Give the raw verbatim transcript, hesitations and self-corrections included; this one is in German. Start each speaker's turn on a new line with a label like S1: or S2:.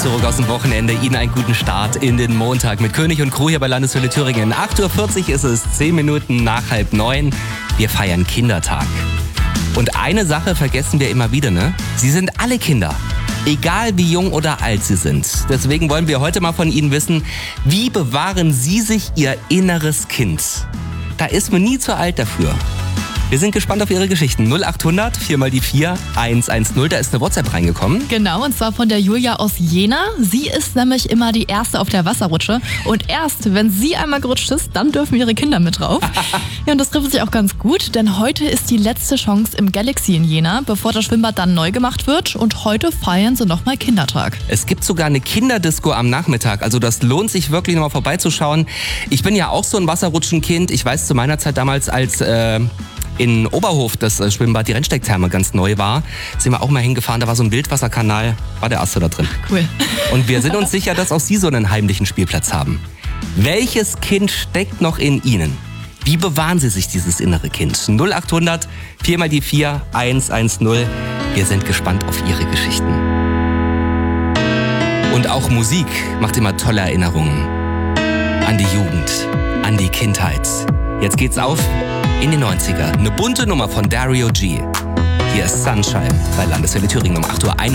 S1: zurück aus dem Wochenende. Ihnen einen guten Start in den Montag mit König und Crew hier bei Landeshölle Thüringen. acht Uhr vierzig ist es, zehn Minuten nach halb neun. Wir feiern Kindertag. Und eine Sache vergessen wir immer wieder, ne? Sie sind alle Kinder. Egal wie jung oder alt sie sind. Deswegen wollen wir heute mal von Ihnen wissen, wie bewahren Sie sich Ihr inneres Kind? Da ist man nie zu alt dafür. Wir sind gespannt auf Ihre Geschichten. null acht hundert, vier mal die vier, eins eins null. Da ist eine WhatsApp reingekommen.
S2: Genau, und zwar von der Julia aus Jena. Sie ist nämlich immer die Erste auf der Wasserrutsche. Und erst, wenn sie einmal gerutscht ist, dann dürfen ihre Kinder mit drauf. Ja, und das trifft sich auch ganz gut, denn heute ist die letzte Chance im Galaxy in Jena, bevor das Schwimmbad dann neu gemacht wird. Und heute feiern sie nochmal Kindertag.
S1: Es gibt sogar eine Kinderdisco am Nachmittag. Also das lohnt sich wirklich nochmal vorbeizuschauen. Ich bin ja auch so ein Wasserrutschenkind. Ich weiß zu meiner Zeit damals, als... Äh in Oberhof das Schwimmbad, die Rennstecktherme ganz neu war, sind wir auch mal hingefahren, da war so ein Wildwasserkanal, war der erste da drin.
S2: Cool.
S1: Und wir sind uns sicher, dass auch Sie so einen heimlichen Spielplatz haben. Welches Kind steckt noch in Ihnen? Wie bewahren Sie sich dieses innere Kind? null acht hundert, vier mal die vier, eins eins null. Wir sind gespannt auf Ihre Geschichten. Und auch Musik macht immer tolle Erinnerungen. An die Jugend, an die Kindheit. Jetzt geht's auf in die neunziger. Eine bunte Nummer von Dario G. Hier ist Sunshine bei Landeshölle Thüringen um acht Uhr einundvierzig.